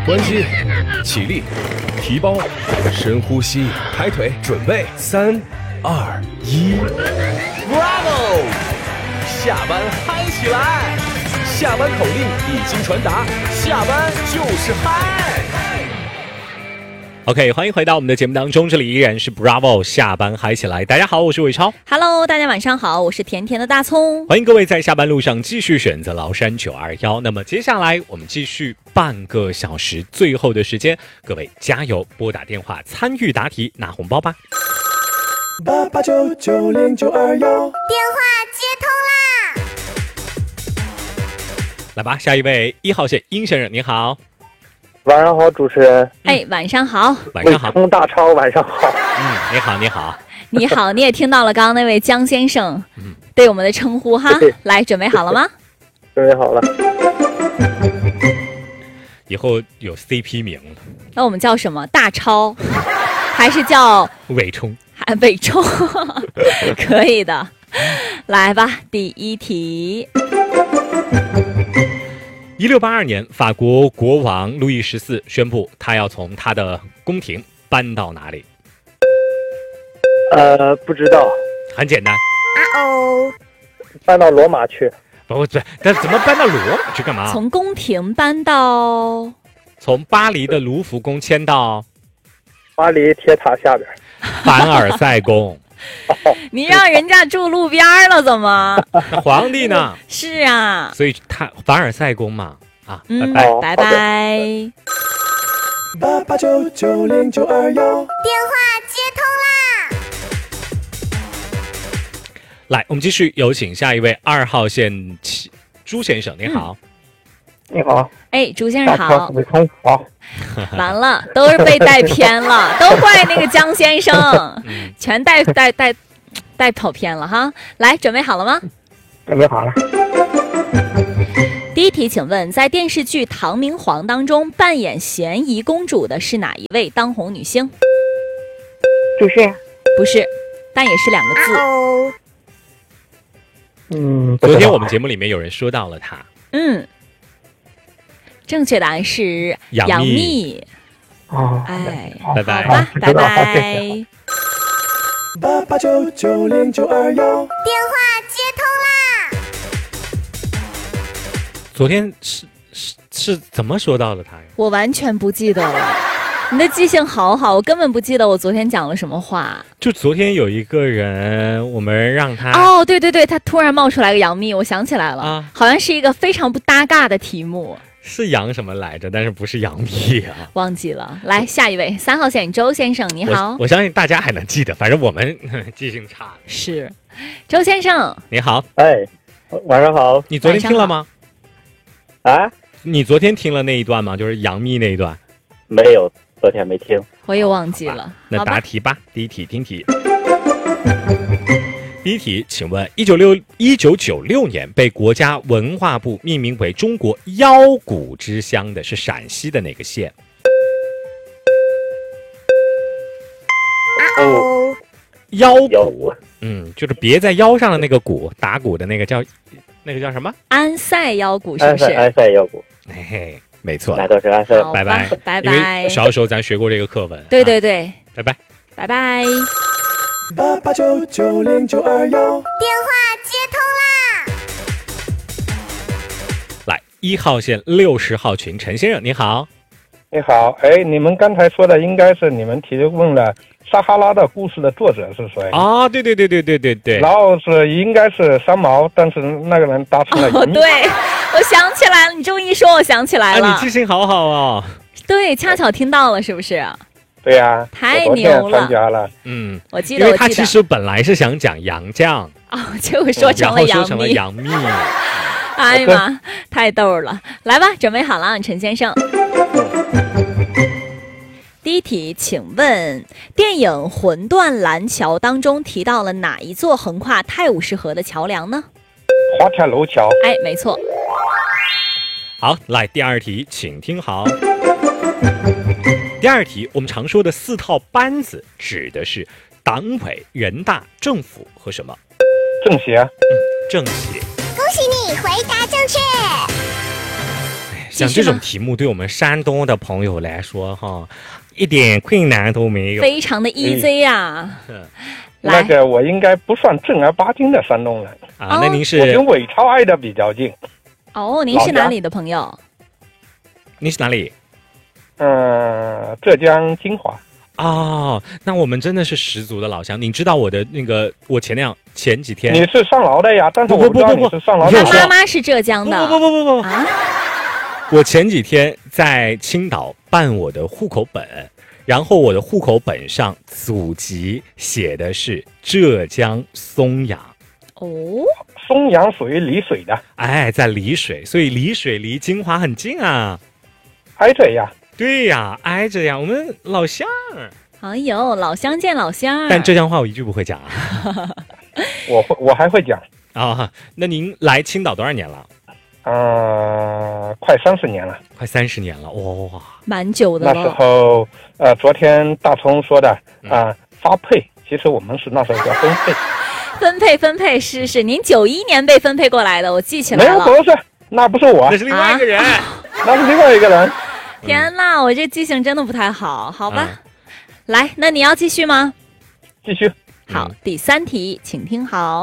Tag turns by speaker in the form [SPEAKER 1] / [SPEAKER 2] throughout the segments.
[SPEAKER 1] 关机，起立，提包，深呼吸，抬腿，准备，3、2、1 ，Bravo！ 下班嗨起来！下班口令已经传达，下班就是嗨。
[SPEAKER 2] OK， 欢迎回到我们的节目当中，这里依然是 Bravo 下班嗨起来。大家好，我是伟超。
[SPEAKER 3] Hello， 大家晚上好，我是甜甜的大葱。
[SPEAKER 2] 欢迎各位在下班路上继续选择崂山921。那么接下来我们继续半个小时最后的时间，各位加油，拨打电话参与答题拿红包吧。
[SPEAKER 4] 88990921，
[SPEAKER 5] 电话接通啦！
[SPEAKER 2] 来吧，下一位1号线殷先生，你好。
[SPEAKER 4] 晚上好，主持人。
[SPEAKER 3] 晚上好。
[SPEAKER 2] 晚上好。
[SPEAKER 4] 冲大超，晚上好。
[SPEAKER 2] 你好，你好。
[SPEAKER 3] 你好，你也听到了刚刚那位江先生对我们的称呼哈。来，准备好了吗？
[SPEAKER 4] 准备好了。
[SPEAKER 2] 以后有 CP 名了。
[SPEAKER 3] 那我们叫什么？大超，还是叫
[SPEAKER 2] 伟冲？
[SPEAKER 3] 伟冲，可以的。来吧，第一题。
[SPEAKER 2] 1682年，法国国王路易14宣布，他要从他的宫廷搬到哪里？
[SPEAKER 4] 不知道。
[SPEAKER 2] 很简单。
[SPEAKER 4] 搬到罗马去。
[SPEAKER 2] 不对，但怎么搬到罗马去干嘛？
[SPEAKER 3] 从宫廷搬到？
[SPEAKER 2] 从巴黎的卢浮宫迁到
[SPEAKER 4] 巴黎铁塔下边。
[SPEAKER 2] 凡尔赛宫。
[SPEAKER 3] 你让人家住路边了，怎么？
[SPEAKER 2] 那皇帝呢？
[SPEAKER 3] 是啊，
[SPEAKER 2] 所以他凡尔赛宫嘛。
[SPEAKER 3] 拜拜。
[SPEAKER 4] 88990921，
[SPEAKER 5] 电话接通啦！
[SPEAKER 2] 来，我们继续有请下一位2号线朱先生，你好。
[SPEAKER 4] 你好。
[SPEAKER 3] 朱先生好。
[SPEAKER 4] 伟冲好。
[SPEAKER 3] 完了，都是被带偏了，都怪那个江先生，全带跑偏了哈。来，准备好了吗？
[SPEAKER 4] 准备好了。
[SPEAKER 3] 第一题，请问在电视剧《唐明皇》当中扮演咸宜公主的是哪一位当红女星？
[SPEAKER 5] 主持人
[SPEAKER 3] 不是，但也是2个字。
[SPEAKER 2] 昨天我们节目里面有人说到了她。
[SPEAKER 3] 正确答案是杨幂。
[SPEAKER 2] 拜拜。
[SPEAKER 3] 好吧，拜拜。
[SPEAKER 4] 88990921，
[SPEAKER 5] 电话接通啦！
[SPEAKER 2] 昨天是怎么说到的她呀？
[SPEAKER 3] 我完全不记得了。你的记性好好，我根本不记得我昨天讲了什么话。
[SPEAKER 2] 就昨天有一个人，我们让他
[SPEAKER 3] 对，他突然冒出来个杨幂，我想起来了，好像是一个非常不搭嘎的题目。
[SPEAKER 2] 是杨什么来着？但是不是杨幂啊？
[SPEAKER 3] 忘记了。来，下一位3号线周先生，你好。
[SPEAKER 2] 我相信大家还能记得，反正我们记性差。
[SPEAKER 3] 是，周先生
[SPEAKER 2] 你好。
[SPEAKER 4] 晚上好。
[SPEAKER 2] 你昨天听了吗？
[SPEAKER 4] 你
[SPEAKER 2] 昨天听了那一段吗？就是杨幂那一段？
[SPEAKER 4] 没有，昨天没听。
[SPEAKER 3] 我也忘记了。
[SPEAKER 2] 那答题吧。第一题听题。第一题，请问1996年被国家文化部命名为中国腰鼓之乡的是陕西的哪个县？腰鼓，就是别在腰上的那个鼓，打鼓的那个叫什么？
[SPEAKER 3] 安塞腰鼓，是不是？
[SPEAKER 4] 安塞腰鼓。
[SPEAKER 2] 没错。
[SPEAKER 4] 那都是安塞。
[SPEAKER 2] 拜拜，
[SPEAKER 3] 拜拜。
[SPEAKER 2] 因为小时候咱学过这个课文。
[SPEAKER 3] 对。
[SPEAKER 2] 拜拜，
[SPEAKER 3] 拜拜。
[SPEAKER 4] 88990921，
[SPEAKER 5] 电话接通啦！
[SPEAKER 2] 来1号线60号群陈先生，你好。
[SPEAKER 6] 你好，你们刚才说的应该是你们提问了撒哈拉的故事的作者是谁？
[SPEAKER 2] 对。
[SPEAKER 6] 然后应该是三毛，但是那个人答成了
[SPEAKER 3] 对，我想起来了，你这么一说，我想起来了。
[SPEAKER 2] 你记性好好哦。
[SPEAKER 3] 对，恰巧听到了，是不是？
[SPEAKER 6] 对呀，
[SPEAKER 3] 太牛了！
[SPEAKER 6] 参加了。
[SPEAKER 3] 我记得，
[SPEAKER 2] 因为他其实本来是想讲杨绛
[SPEAKER 3] 结果说成了
[SPEAKER 2] 杨幂。
[SPEAKER 3] 哎呀妈，太逗了！来吧，准备好了，陈先生。第一题，请问电影《魂断蓝桥》当中提到了哪一座横跨泰晤士河的桥梁呢？
[SPEAKER 6] 滑铁卢桥。
[SPEAKER 3] 没错。
[SPEAKER 2] 好，来第二题，请听好。第二题，我们常说的4套班子指的是党委、人大、政府和什么？
[SPEAKER 6] 政协。
[SPEAKER 2] 政协。
[SPEAKER 5] 恭喜你回答正确。
[SPEAKER 2] 像这种题目对我们山东的朋友来说哈，一点困难都没有，
[SPEAKER 3] 非常的 easy 啊。
[SPEAKER 6] 那个我应该不算正儿八经的山东人
[SPEAKER 2] 啊。那您是？
[SPEAKER 6] 我跟韦超挨得比较近。
[SPEAKER 3] 哦，您是哪里的朋友？
[SPEAKER 2] 您是哪里？
[SPEAKER 6] 浙江金华。
[SPEAKER 2] 哦，那我们真的是十足的老乡。您知道我的那个，我前几天
[SPEAKER 6] 你是上饶的呀？但是我不知道你是上饶的。
[SPEAKER 3] 他妈妈是浙江的。
[SPEAKER 2] 不啊！我前几天在青岛办我的户口本，然后我的户口本上祖籍写的是浙江松阳。
[SPEAKER 3] 哦，
[SPEAKER 6] 松阳属于丽水的。
[SPEAKER 2] 哎，在丽水，所以丽水离金华很近啊。
[SPEAKER 6] 挨着呀。
[SPEAKER 2] 对呀，挨着呀，我们老乡。
[SPEAKER 3] 哎呦，老乡见老乡。
[SPEAKER 2] 但浙江话我一句不会讲啊。
[SPEAKER 6] 我还会讲
[SPEAKER 2] 啊。那您来青岛多少年了？
[SPEAKER 6] 快30年了。
[SPEAKER 2] 快30年了，哇，
[SPEAKER 3] 蛮久的了。
[SPEAKER 6] 那时候昨天大葱说的发配，其实我们是那时候叫分配。
[SPEAKER 3] 分配是您91年被分配过来的，我记起来了。
[SPEAKER 6] 没有，不是，那不是我，
[SPEAKER 2] 那是另外一个人，
[SPEAKER 6] 那是另外一个人。
[SPEAKER 3] 天哪，我这记性真的不太好，好吧。来，那你要继续吗？
[SPEAKER 6] 继续。
[SPEAKER 3] 好，第3题，请听好。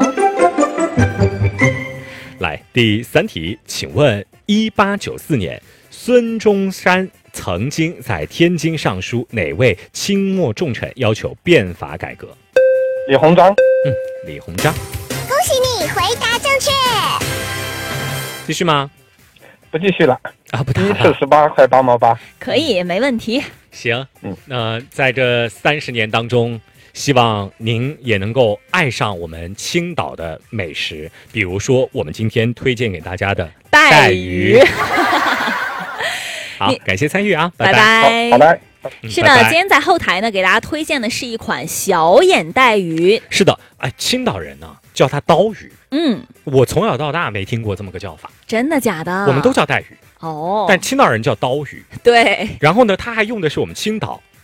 [SPEAKER 2] 来，第3题，请问1894年，孙中山曾经在天津上书哪位清末重臣要求变法改革？
[SPEAKER 6] 李鸿章。
[SPEAKER 2] 李鸿章。
[SPEAKER 5] 恭喜你回答正确。
[SPEAKER 2] 继续吗？
[SPEAKER 6] 不继续了
[SPEAKER 2] 啊，不打了。
[SPEAKER 6] 18块8毛8。
[SPEAKER 3] 可以，没问题。
[SPEAKER 2] 行，那在这30年当中，希望您也能够爱上我们青岛的美食，比如说我们今天推荐给大家的
[SPEAKER 3] 带
[SPEAKER 2] 鱼。好，感谢参与啊，
[SPEAKER 3] 拜
[SPEAKER 6] 拜。好的。
[SPEAKER 3] 是的，今天在后台呢，给大家推荐的是一款小眼带鱼。
[SPEAKER 2] 是的，哎，青岛人呢叫它刀鱼。我从小到大没听过这么个叫法。
[SPEAKER 3] 真的假的？
[SPEAKER 2] 我们都叫带鱼。
[SPEAKER 3] 哦，
[SPEAKER 2] 但青岛人叫刀鱼。
[SPEAKER 3] 对。
[SPEAKER 2] 然后呢，他还用的是我们青岛